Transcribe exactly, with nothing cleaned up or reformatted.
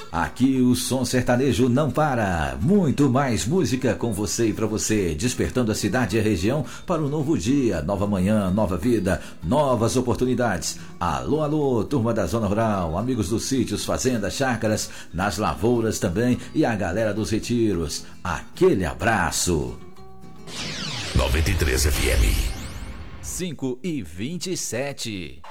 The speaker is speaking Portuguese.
Aqui o som sertanejo não para. Muito mais música com você e para você, despertando a cidade e a região para um novo dia, nova manhã, nova vida, novas oportunidades. Alô, alô, turma da Zona Rural, amigos dos sítios, fazendas, chácaras, nas lavouras também e a galera dos retiros. Aquele abraço. noventa e três F M. cinco e vinte e sete.